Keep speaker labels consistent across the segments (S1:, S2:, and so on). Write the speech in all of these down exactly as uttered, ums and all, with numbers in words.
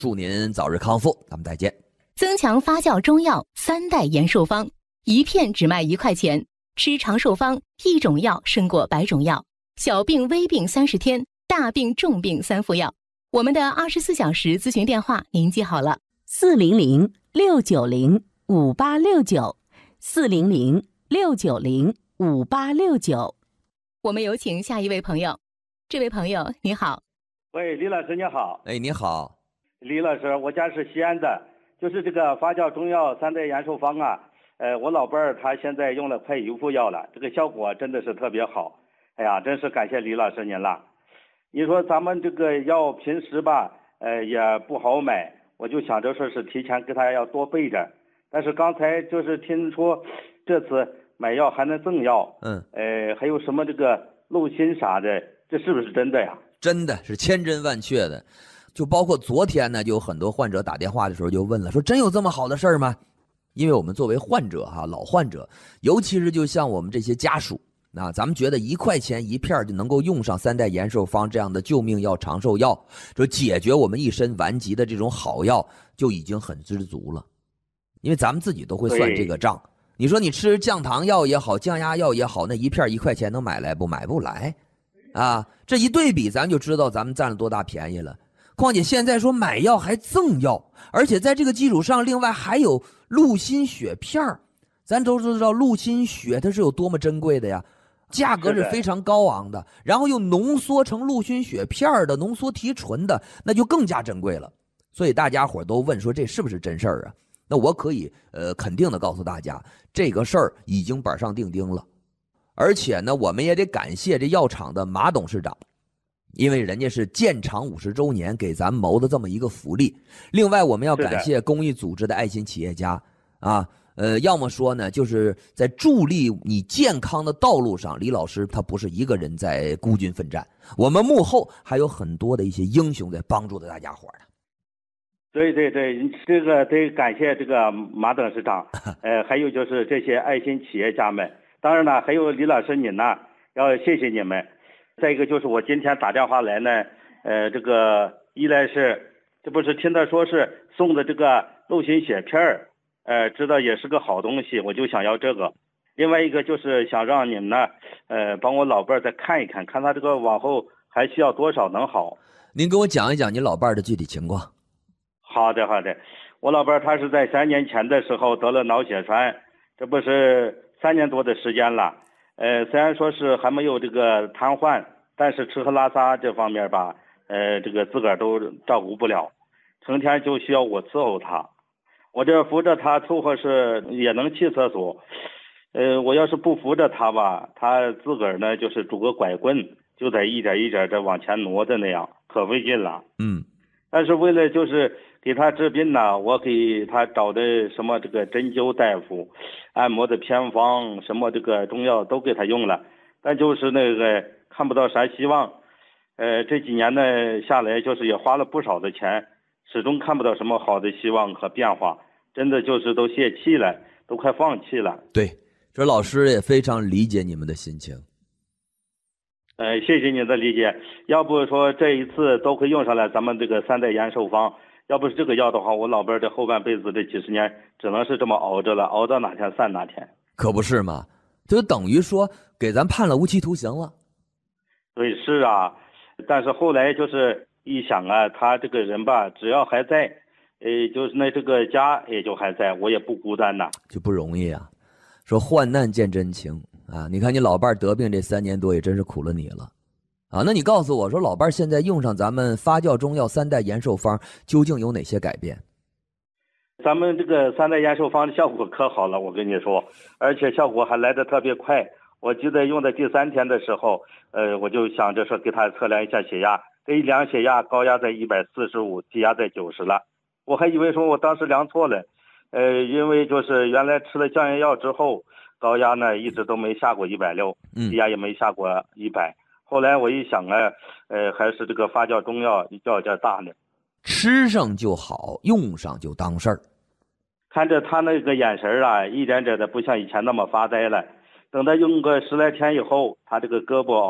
S1: 祝您早日康复，咱们再见。
S2: 增强发酵中药三代延寿方，一片只卖一块钱，吃长寿方，一种药胜过百种药，小病微病三十天，大病重病三副药。我们的二十四小时咨询电话您记好了：
S3: 四零零六九零五八六九，四零零六九零五八六九。
S2: 我们有请下一位朋友。这位朋友你好。
S4: 喂，李老师你好。
S1: 哎，你好。
S4: 李老师，我家是西安的，就是这个发酵中药三代延寿方啊，呃，我老伴儿他现在用了快一副药了，这个效果真的是特别好。哎呀，真是感谢李老师您了。你说咱们这个药平时吧，呃，也不好买，我就想着说是提前给他要多备着。但是刚才就是听说这次买药还能赠药，
S1: 嗯，
S4: 呃，还有什么这个漏心啥的，这是不是真的呀？
S1: 真的是千真万确的。就包括昨天呢，就有很多患者打电话的时候就问了，说真有这么好的事儿吗？因为我们作为患者哈，老患者，尤其是就像我们这些家属，那咱们觉得一块钱一片就能够用上三代延寿方这样的救命药、长寿药，就解决我们一身顽疾的这种好药，就已经很知足了。因为咱们自己都会算这个账。你说你吃降糖药也好，降压药也好，那一片一块钱能买来不？买不来啊！这一对比，咱就知道咱们占了多大便宜了。况且现在说买药还赠药，而且在这个基础上，另外还有鹿心血片儿。咱都知道鹿心血它是有多么珍贵的呀，价格是非常高昂的，然后又浓缩成鹿心血片的，浓缩提纯的，那就更加珍贵了。所以大家伙都问说这是不是真事儿啊？那我可以呃肯定的告诉大家，这个事儿已经板上钉钉了。而且呢，我们也得感谢这药厂的马董事长，因为人家是建厂五十周年给咱们谋的这么一个福利。另外我们要感谢公益组织的爱心企业家啊，呃，要么说呢，就是在助力你健康的道路上，李老师他不是一个人在孤军奋战，我们幕后还有很多的一些英雄在帮助着大家伙呢。
S4: 对对对，这个得感谢这个马董事长，呃，还有就是这些爱心企业家们，当然了，还有李老师你呢，要谢谢你们。再一个就是我今天打电话来呢，呃，这个一来是这不是听他说是送的这个鹿心血片儿，呃，知道也是个好东西，我就想要这个。另外一个就是想让你们呢，呃，帮我老伴儿再看一看，看他这个往后还需要多少能好。
S1: 您给我讲一讲您老伴儿的具体情况。
S4: 好的好的，我老伴儿他是在三年前的时候得了脑血栓，这不是三年多的时间了。呃，虽然说是还没有这个瘫痪，但是吃喝拉撒这方面吧，呃，这个自个儿都照顾不了，成天就需要我伺候他。我这扶着他凑合是也能去厕所，呃，我要是不扶着他吧，他自个儿呢就是拄个拐棍，就得一点一点的往前挪的那样，可费劲了。
S1: 嗯。
S4: 但是为了就是给他治病呢，我给他找的什么这个针灸大夫、按摩的偏方、什么这个中药都给他用了，但就是那个看不到啥希望。呃，这几年呢下来，就是也花了不少的钱，始终看不到什么好的希望和变化，真的就是都泄气了，都快放弃了。
S1: 对，这老师也非常理解你们的心情。
S4: 呃，谢谢你的理解。要不说这一次都会用上来咱们这个三代延寿方，要不是这个药的话，我老伴这后半辈子这几十年只能是这么熬着了，熬到哪天算哪天。
S1: 可不是嘛，就等于说给咱判了无期徒刑了。
S4: 对，是啊。但是后来就是一想啊，他这个人吧，只要还在，呃，就是那这个家也就还在，我也不孤单呐，
S1: 就不容易啊。说患难见真情啊！你看你老伴得病这三年多，也真是苦了你了啊！那你告诉我说，老伴现在用上咱们发酵中药三代延寿方，究竟有哪些改变？
S4: 咱们这个三代延寿方的效果可好了，我跟你说，而且效果还来得特别快。我记得用的第三天的时候，呃，我就想着说给他测量一下血压，这一量血压高压在一百四十五，低压在九十了。我还以为说我当时量错了，呃，因为就是原来吃了降压药之后，高压呢一直都没下过一百六，低压也没下过一百。后来我一想呢，呃，还是这个发酵中药药价大呢。
S1: 吃上就好，用上就当事儿。
S4: 看着他那个眼神啊，一点点的不像以前那么发呆了。等他用个十来天以后，他这个胳膊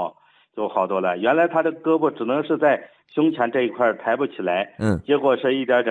S4: 就好多了。原来他的胳膊只能是在胸前这一块抬不起来，
S1: 嗯，
S4: 结果是一点点